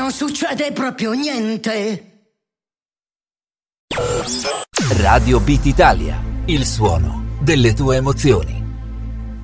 non succede proprio niente. Radio Beat Italia, il suono delle tue emozioni.